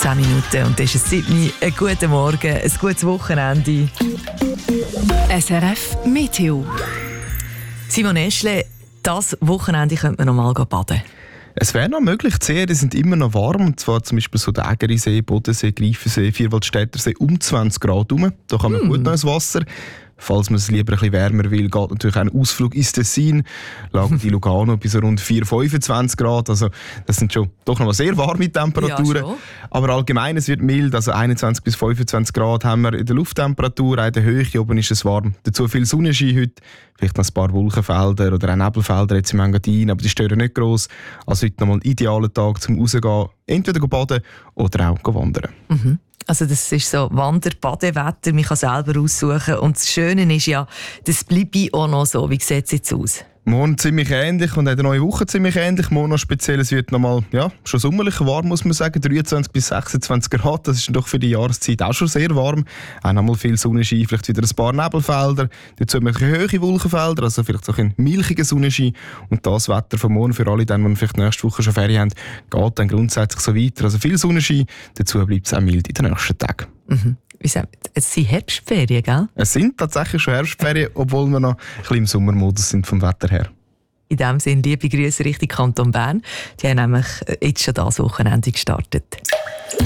10 Minuten und das ist Sydney. Einen guten Morgen, ein gutes Wochenende. SRF Meteo. Simon Eschle, das Wochenende könnte man noch mal baden. Es wäre noch möglich, die Seen sind immer noch warm, und zwar zum Beispiel so der Ägerisee, Bodensee, Greifensee, Vierwaldstättersee um 20 Grad rum. Da kann man gut noch ins Wasser. Falls man es lieber ein bisschen wärmer will, geht natürlich auch ein Ausflug ins Tessin. Lagen die Lugano bis rund 4-25 Grad. Also das sind schon doch noch mal sehr warme Temperaturen. Ja, aber allgemein, es wird mild. Also 21 bis 25 Grad haben wir in der Lufttemperatur. Auch in der Höhe oben ist es warm. Dazu viel Sonnenschein heute. Vielleicht noch ein paar Wolkenfelder oder auch Nebelfelder jetzt im Engadin. Aber die stören nicht gross. Also heute nochmal ein idealer Tag zum Rausgehen. Entweder baden oder auch wandern. Mhm. Also das ist so Wander-Badewetter, man kann selber aussuchen. Und das Schöne ist ja, das bleibt auch noch so. Wie sieht es jetzt aus? Morgen ziemlich ähnlich und in der neuen Woche ziemlich ähnlich. Morgen noch speziell, es wird nochmal schon sommerlich warm, muss man sagen. 23 bis 26 Grad, das ist doch für die Jahreszeit auch schon sehr warm. Auch nochmal viel Sonnenschein, vielleicht wieder ein paar Nebelfelder. Dazu ein bisschen höhere Wolkenfelder, also vielleicht so ein milchiger Sonnenschein. Und das Wetter von morgen für alle, die vielleicht nächste Woche schon Ferien haben, geht dann grundsätzlich so weiter. Also viel Sonnenschein, dazu bleibt es auch mild in den nächsten Tagen. Mhm. Es sind Herbstferien, gell? Es sind tatsächlich schon Herbstferien, obwohl wir noch ein bisschen im Sommermodus sind vom Wetter her. In diesem Sinne, liebe Grüße Richtung Kanton Bern. Die haben nämlich jetzt schon das Wochenende gestartet.